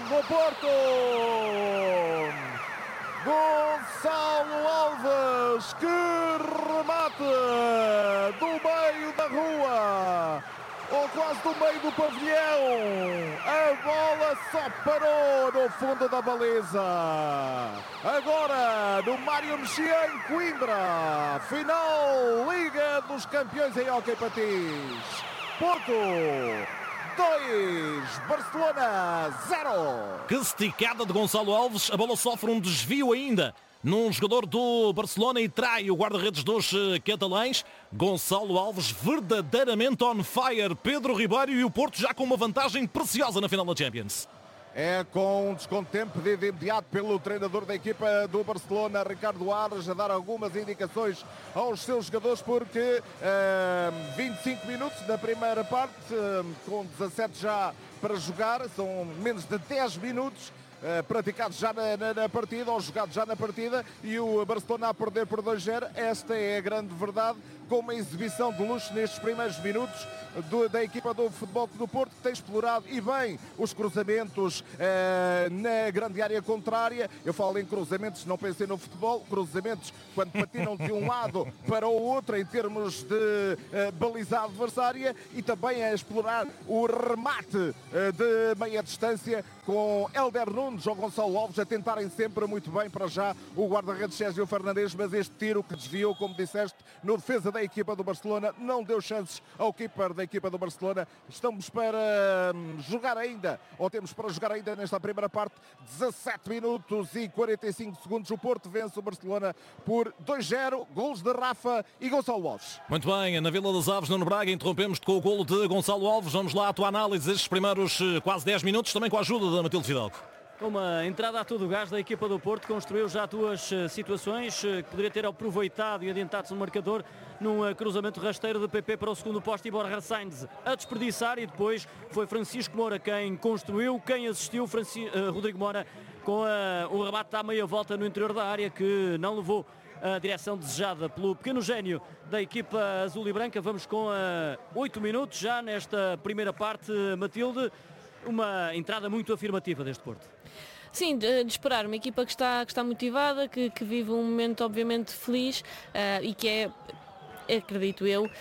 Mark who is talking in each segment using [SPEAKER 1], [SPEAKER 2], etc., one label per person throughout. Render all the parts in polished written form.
[SPEAKER 1] no Porto. Gonçalo Alves, que remate do meio da rua, ou quase do meio do pavilhão. A bola só parou no fundo da baliza. Agora no Mário Mexia em Coimbra. Final Liga dos Campeões em hóquei patins. Porto 2, Barcelona 0.
[SPEAKER 2] Que esticada de Gonçalo Alves. A bola sofre um desvio ainda num jogador do Barcelona e trai o guarda-redes dos catalães. Gonçalo Alves verdadeiramente on fire. Pedro Ribeiro, e o Porto já com uma vantagem preciosa na final da Champions.
[SPEAKER 1] É com um desconto de tempo pedido imediato pelo treinador da equipa do Barcelona, Ricardo Arras, a dar algumas indicações aos seus jogadores, porque 25 minutos da primeira parte, com 17 já para jogar, são menos de 10 minutos praticados já na partida, ou jogados já na partida, e o Barcelona a perder por 2-0. Esta é a grande verdade, com uma exibição de luxo nestes primeiros minutos da equipa do Futebol Clube do Porto, que tem explorado e bem os cruzamentos na grande área contrária. Eu falo em cruzamentos, não pensei no futebol, cruzamentos quando patinam de um lado para o outro em termos de balizar a adversária, e também a explorar o remate de meia distância, com Hélder Nunes ou Gonçalo Alves a tentarem sempre muito bem para já o guarda-redes Sérgio Fernandes, mas este tiro que desviou, como disseste, no defesa da equipa do Barcelona, não deu chances ao keeper da equipa do Barcelona. Estamos para jogar ainda, ou temos para jogar ainda nesta primeira parte, 17 minutos e 45 segundos. O Porto vence o Barcelona por 2-0, golos de Rafa e Gonçalo Alves.
[SPEAKER 2] Muito bem, na Vila das Aves, Nuno Braga, interrompemos com o golo de Gonçalo Alves. Vamos lá à tua análise destes primeiros quase 10 minutos, também com a ajuda da Matilde Fidalgo.
[SPEAKER 3] Uma entrada a todo o gás da equipa do Porto, construiu já duas situações que poderia ter aproveitado e adiantado-se no marcador num cruzamento rasteiro de PP para o segundo posto e Borja Sainz a desperdiçar, e depois foi Francisco Moura quem construiu, quem assistiu, Rodrigo Moura com o rebate à meia volta no interior da área, que não levou a direção desejada pelo pequeno gênio da equipa azul e branca. Vamos com 8 minutos já nesta primeira parte, Matilde. Uma entrada muito afirmativa deste Porto.
[SPEAKER 4] Sim, de esperar uma equipa que está motivada, que vive um momento obviamente feliz e que é, acredito eu,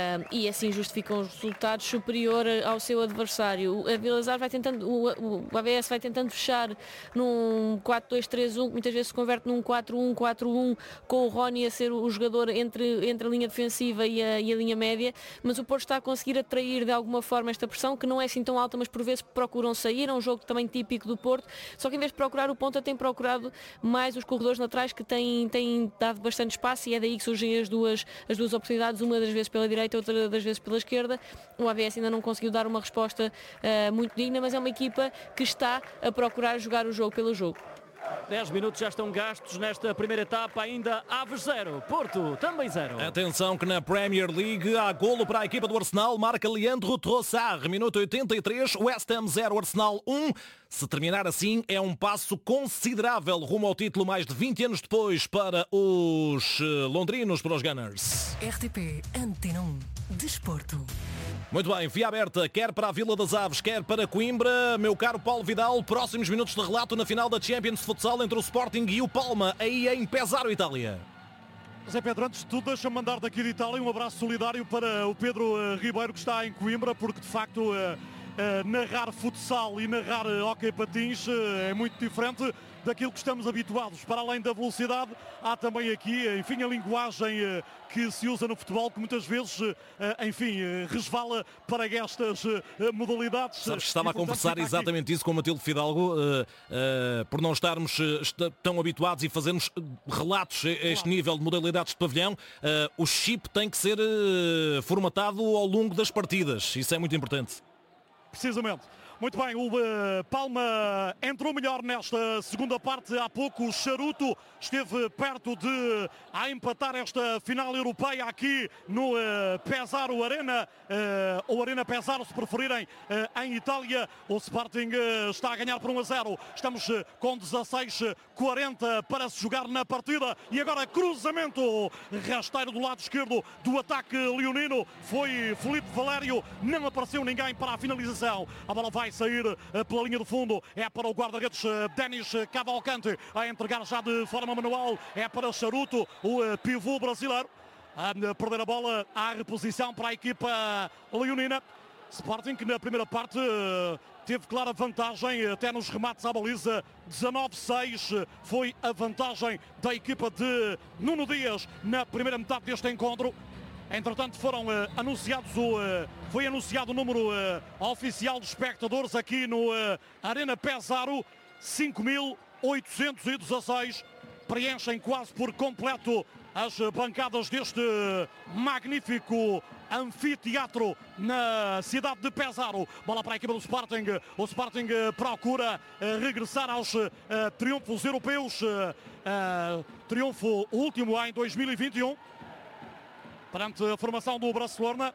[SPEAKER 4] e assim justificam os resultados, superior ao seu adversário. A Vila das Aves vai tentando, o AVS vai tentando fechar num 4-2-3-1, que muitas vezes se converte num 4-1-4-1, com o Rony a ser o jogador entre a linha defensiva e a linha média, mas o Porto está a conseguir atrair de alguma forma esta pressão, que não é assim tão alta, mas por vezes procuram sair. É um jogo também típico do Porto, só que em vez de procurar o ponta, tem procurado mais os corredores laterais, que têm dado bastante espaço, e é daí que surgem as duas oportunidades, uma das vezes pela direita, outra das vezes pela esquerda. O AVS ainda não conseguiu dar uma resposta muito digna, mas é uma equipa que está a procurar jogar o jogo pelo jogo.
[SPEAKER 3] 10 minutos já estão gastos nesta primeira etapa, ainda Aves 0, Porto também 0.
[SPEAKER 2] Atenção que na Premier League há golo para a equipa do Arsenal, marca Leandro Trossard, minuto 83, West Ham 0, Arsenal 1. Se terminar assim, é um passo considerável rumo ao título mais de 20 anos depois para os londrinos, para os Gunners.
[SPEAKER 5] RTP Antena 1, Desporto.
[SPEAKER 2] Muito bem, via aberta, quer para a Vila das Aves, quer para Coimbra. Meu caro Paulo Vidal, próximos minutos de relato na final da Champions de Futsal entre o Sporting e o Palma, aí em Pesaro, Itália.
[SPEAKER 6] Zé Pedro, antes de tudo, deixa-me mandar daqui de Itália um abraço solidário para o Pedro Ribeiro, que está em Coimbra, porque de facto narrar futsal e narrar hóquei patins é muito diferente daquilo que estamos habituados. Para além da velocidade, há também aqui, enfim, a linguagem que se usa no futebol, que muitas vezes, enfim, resvala para estas modalidades.
[SPEAKER 2] Sabes, estava a conversar exatamente isso com o Matilde Fidalgo, por não estarmos tão habituados e fazermos relatos a este nível de modalidades de pavilhão. O chip tem que ser formatado ao longo das partidas. Isso é muito importante.
[SPEAKER 6] Precisamente. Muito bem, o Palma entrou melhor nesta segunda parte. Há pouco o Charuto esteve perto de empatar esta final europeia aqui no Pesaro Arena, ou Arena Pesaro, se preferirem, em Itália. O Sporting está a ganhar por 1-0. Estamos com 16:40 para se jogar na partida. E agora cruzamento rasteiro do lado esquerdo do ataque leonino. Foi Filipe Valério, não apareceu ninguém para a finalização. A bola vai vai sair pela linha de fundo. É para o guarda-redes Denis Cavalcante a entregar já de forma manual. É para Charuto, o pivô brasileiro, a perder a bola à reposição para a equipa leonina. Sporting que na primeira parte teve clara vantagem até nos remates à baliza. 19-6 foi a vantagem da equipa de Nuno Dias na primeira metade deste encontro. Entretanto foram foi anunciado o número oficial de espectadores aqui no Arena Pesaro. 5.816, preenchem quase por completo as bancadas deste magnífico anfiteatro na cidade de Pesaro. Bola para a equipa do Sporting. O Sporting procura regressar aos triunfos europeus. Triunfo último em 2021 perante a formação do Barcelona.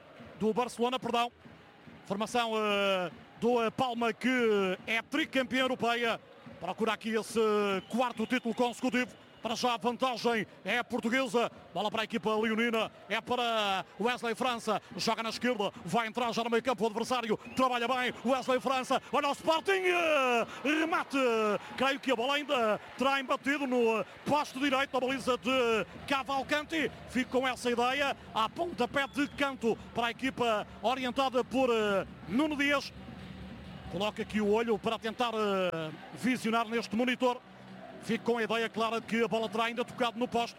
[SPEAKER 6] Formação do Palma, que é tricampeã europeia. Procura aqui esse quarto título consecutivo. Para já a vantagem é portuguesa. Bola para a equipa leonina. É para Wesley França. Joga na esquerda. Vai entrar já no meio campo o adversário. Trabalha bem Wesley França. Olha o Sporting. Remate. Creio que a bola ainda terá embatido no posto direito da baliza de Cavalcanti. Fico com essa ideia. A pontapé de canto para a equipa orientada por Nuno Dias. Coloca aqui o olho para tentar visionar neste monitor. Fico com a ideia clara de que a bola terá ainda tocado no poste.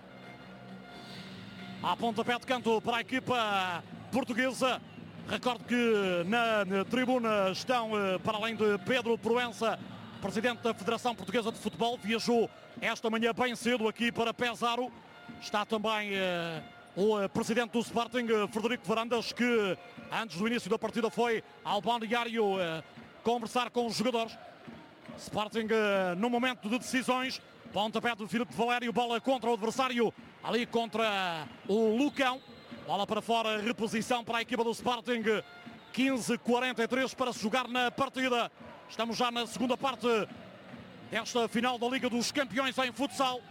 [SPEAKER 6] A pontapé de canto para a equipa portuguesa. Recordo que na tribuna estão, para além de Pedro Proença, presidente da Federação Portuguesa de Futebol, viajou esta manhã bem cedo aqui para Pesaro. Está também o presidente do Sporting, Frederico Varandas, que antes do início da partida foi ao balneário conversar com os jogadores. Sporting no momento de decisões. Pontapé de Filipe Valério, bola contra o adversário, ali contra o Lucão. Bola para fora, reposição para a equipa do Sporting. 15:43 para se jogar na partida. Estamos já na segunda parte desta final da Liga dos Campeões em futsal.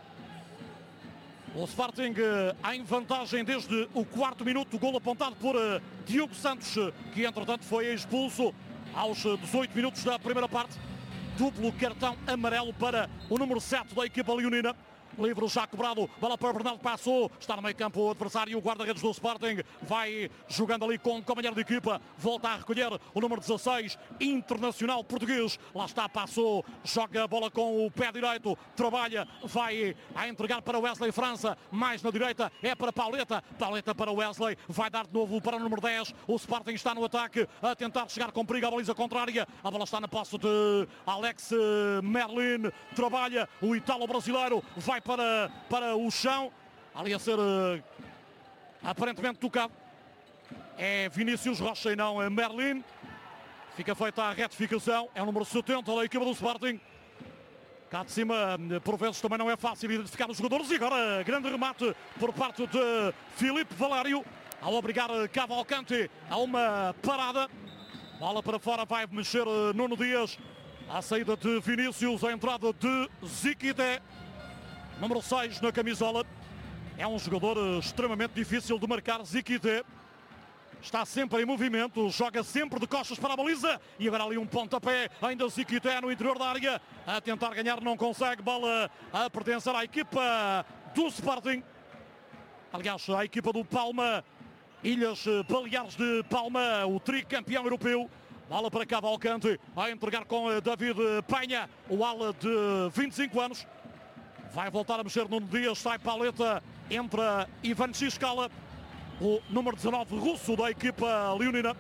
[SPEAKER 6] O Sporting em vantagem desde o quarto minuto. Golo apontado por Diogo Santos, que entretanto foi expulso aos 18 minutos da primeira parte. Duplo cartão amarelo para o número 7 da equipa leonina. Livre já cobrado, bola para Bernardo, passou, está no meio campo o adversário, o guarda-redes do Sporting, vai jogando ali com o companheiro de equipa, volta a recolher o número 16, internacional português, lá está, passou, joga a bola com o pé direito, trabalha, vai a entregar para Wesley França, mais na direita, é para Pauleta para Wesley, vai dar de novo para o número 10, o Sporting está no ataque, a tentar chegar com perigo à baliza contrária, a bola está na posse de Alex Merlin, trabalha, o italo-brasileiro, vai para o chão, ali a ser aparentemente tocado. É Vinícius Rocha e não é Merlin. Fica feita a retificação. É o número 70 da equipa do Sporting. Cá de cima, por vezes também não é fácil identificar os jogadores. E agora, grande remate por parte de Filipe Valério, ao obrigar Cavalcanti a uma parada. Bola para fora, vai mexer Nuno Dias. A saída de Vinícius, a entrada de Ziquité. Número 6 na camisola. É um jogador extremamente difícil de marcar. Ziquité está sempre em movimento, joga sempre de costas para a baliza. E agora ali um pontapé, ainda Ziquité no interior da área. A tentar ganhar, não consegue. Bola a pertencer à equipa do Sporting. Aliás, à equipa do Palma. Ilhas Baleares de Palma, o tricampeão europeu. Bola para Cavalcante, a entregar com David Penha, o ala de 25 anos. Vai voltar a mexer Nuno Dias, sai Pauleta, entra Ivan Xiskala, o número 19 russo da equipa leonina.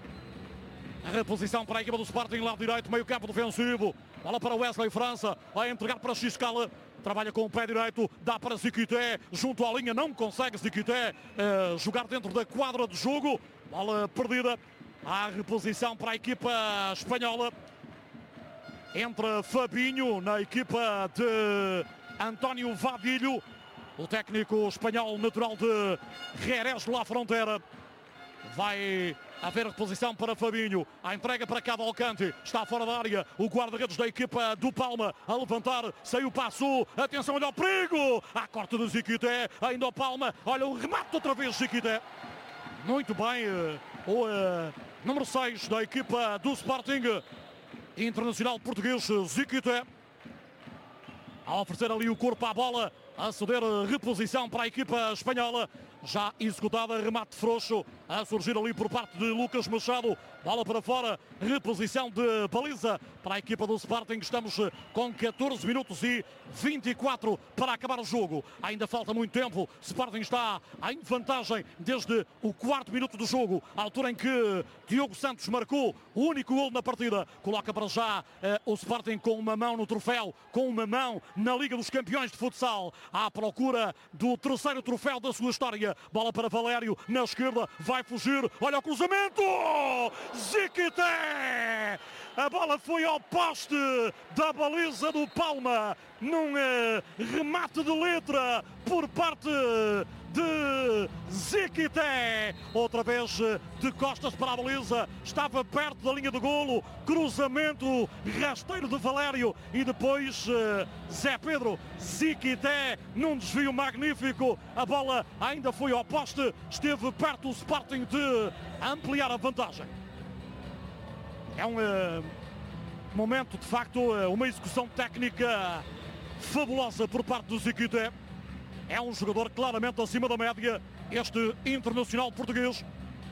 [SPEAKER 6] A reposição para a equipa do Sporting, lado direito, meio campo defensivo. Bola para Wesley França, vai entregar para Xiskala. Trabalha com o pé direito, dá para Ziquité, junto à linha, não consegue Ziquité jogar dentro da quadra de jogo. Bola perdida. A reposição para a equipa espanhola. Entra Fabinho na equipa de António Vadilho, o técnico espanhol natural de Jerez de la Frontera. Vai haver reposição para Fabinho, a entrega para Cavalcanti, está fora da área, o guarda-redes da equipa do Palma a levantar, saiu, passou, atenção, olha o perigo, a corte de Ziquité, ainda o Palma, olha o remate outra vez Ziquité. Muito bem, o número 6 da equipa do Sporting. internacional português Ziquité, a oferecer ali o corpo à bola, a ceder reposição para a equipa espanhola. Já executada, remate frouxo, a surgir ali por parte de Lucas Machado. Bola para fora, reposição de baliza para a equipa do Sporting. Estamos com 14 minutos e 24 para acabar o jogo. Ainda falta muito tempo. Sporting está em vantagem desde o 4º minuto do jogo, a altura em que Diogo Santos marcou o único gol na partida. Coloca para já o Sporting com uma mão no troféu, com uma mão na Liga dos Campeões de Futsal, à procura do 3º troféu da sua história. Bola para Valério, na esquerda, vai fugir, olha o cruzamento! Ziquité! A bola foi ao poste da baliza do Palma, num remate de letra por parte de Ziquité. Outra vez de costas para a baliza, estava perto da linha de golo, cruzamento rasteiro de Valério e depois Zé Pedro. Ziquité num desvio magnífico, a bola ainda foi ao poste, esteve perto o Sporting de ampliar a vantagem. É um momento, de facto, uma execução técnica fabulosa por parte do Ziquité. É um jogador claramente acima da média, este internacional português.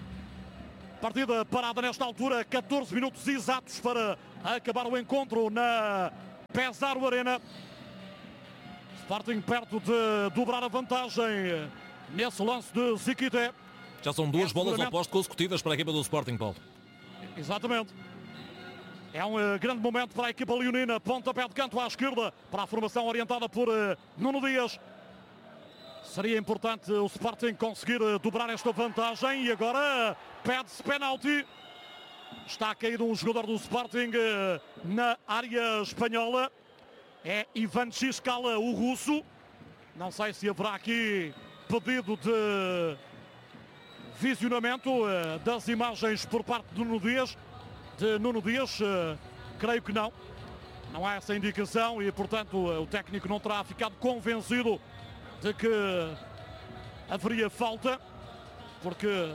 [SPEAKER 6] Partida parada nesta altura, 14 minutos exatos para acabar o encontro na Pesaro Arena. Sporting perto de dobrar a vantagem nesse lance de Ziquité.
[SPEAKER 2] Já são duas bolas ao poste consecutivas para a equipa do Sporting, Paulo.
[SPEAKER 6] Exatamente. É um grande momento para a equipa leonina. Pontapé de canto à esquerda para a formação orientada por Nuno Dias. Seria importante o Sporting conseguir dobrar esta vantagem e agora pede-se penalti. Está caído um jogador do Sporting na área espanhola. É Ivan Xiscala, o russo. Não sei se haverá aqui pedido de visionamento das imagens por parte de Nuno Dias. Creio que não. Não há essa indicação e, portanto, o técnico não terá ficado convencido de que haveria falta, porque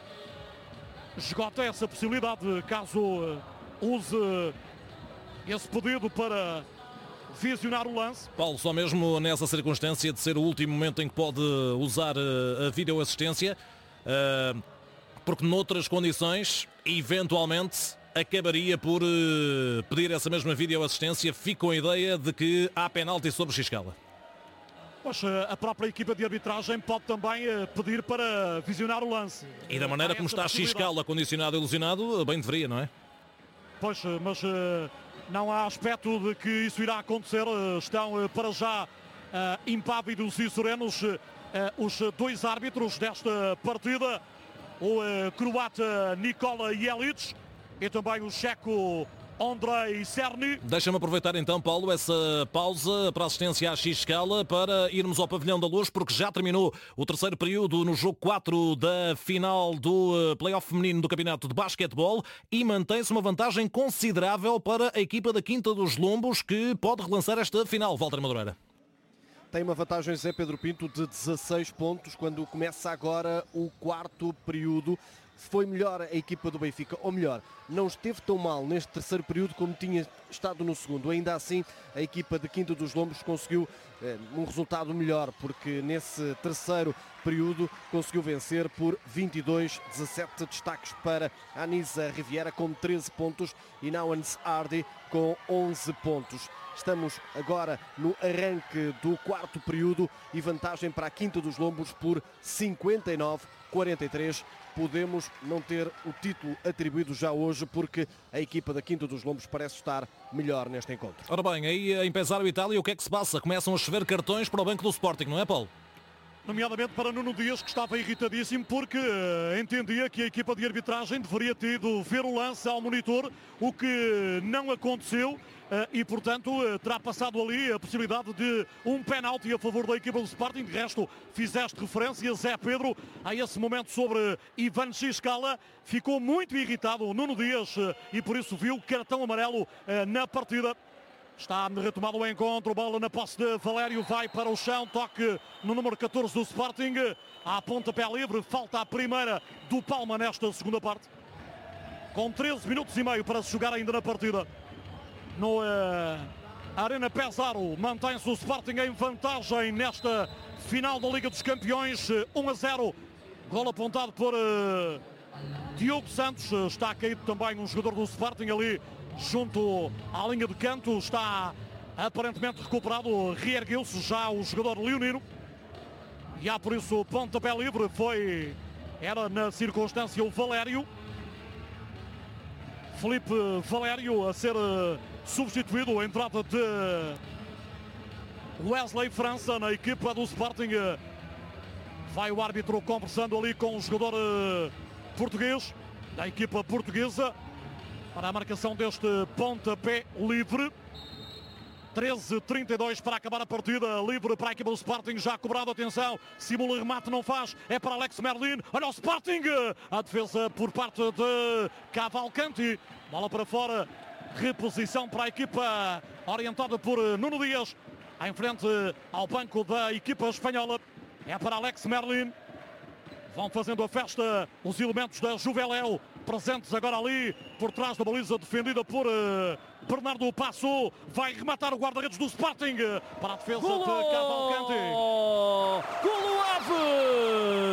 [SPEAKER 6] esgota essa possibilidade caso use esse pedido para visionar o lance.
[SPEAKER 2] Paulo, só mesmo nessa circunstância de ser o último momento em que pode usar a videoassistência, porque noutras condições, eventualmente, acabaria por pedir essa mesma videoassistência. Fica com a ideia de que há penalti sobre Xiscala.
[SPEAKER 6] Pois a própria equipa de arbitragem pode também pedir para visionar o lance.
[SPEAKER 2] E da maneira como está Xiscala condicionado e ilusionado, bem deveria, não é?
[SPEAKER 6] Pois, mas não há aspecto de que isso irá acontecer. Estão para já impávidos e serenos os dois árbitros desta partida. O croata Nikola Jelic e também o checo Andrei Cerny.
[SPEAKER 2] Deixa-me aproveitar então, Paulo, essa pausa para assistência à Xiscala para irmos ao Pavilhão da Luz, porque já terminou o terceiro período no jogo 4 da final do play-off feminino do Campeonato de Basquetebol e mantém-se uma vantagem considerável para a equipa da Quinta dos Lombos, que pode relançar esta final. Walter Madureira.
[SPEAKER 7] Tem uma vantagem Zé Pedro Pinto de 16 pontos quando começa agora o quarto período. Foi melhor a equipa do Benfica, ou melhor, não esteve tão mal neste terceiro período como tinha estado no segundo. Ainda assim, a equipa de Quinta dos Lombos conseguiu um resultado melhor, porque nesse terceiro período conseguiu vencer por 22-17, destaques para Anisa Riviera com 13 pontos e Nauans Hardy com 11 pontos. Estamos agora no arranque do quarto período e vantagem para a Quinta dos Lombos por 59-43. Podemos não ter o título atribuído já hoje, porque a equipa da Quinta dos Lombos parece estar melhor neste encontro.
[SPEAKER 2] Ora bem, aí em Pesaro, Itália, o que é que se passa? Começam a chover cartões para o banco do Sporting, não é, Paulo?
[SPEAKER 6] Nomeadamente para Nuno Dias, que estava irritadíssimo porque entendia que a equipa de arbitragem deveria ter ido ver o lance ao monitor, o que não aconteceu. E, portanto, terá passado ali a possibilidade de um penalti a favor da equipa do Sporting. De resto, fizeste referência, Zé Pedro, a esse momento sobre Ivan Xiscala. Ficou muito irritado o Nuno Dias e, por isso, viu cartão amarelo na partida. Está retomado o encontro, bola na posse de Valério, vai para o chão, toque no número 14 do Sporting. À pontapé livre, falta a primeira do Palma nesta segunda parte. Com 13 minutos e meio para se jogar ainda na partida. no Arena Pesaro. Mantém-se o Sporting em vantagem nesta final da Liga dos Campeões. 1-0. Gol apontado por Diogo Santos. Está caído também um jogador do Sporting ali junto à linha de canto. Está aparentemente recuperado. Reergueu-se já o jogador leonino. E há por isso pontapé livre. Era na circunstância o Valério. Felipe Valério a ser substituído. A entrada de Wesley França na equipa do Sporting. Vai o árbitro conversando ali com o jogador português da equipa portuguesa para a marcação deste pontapé livre. 13:32 para acabar a partida. Livre para a equipa do Sporting, já cobrado. Atenção, simula remate, não faz. É para Alex Merlin. Olha o Sporting. A defesa por parte de Cavalcanti. Bola para fora. Reposição para a equipa orientada por Nuno Dias. Em frente ao banco da equipa espanhola. É para Alex Merlin. Vão fazendo a festa os elementos da Juveléu, presentes agora ali por trás da baliza, defendida por Bernardo Passo. Vai rematar o guarda-redes do Sporting para a defesa de Cavalcanti.
[SPEAKER 3] Golo Ave!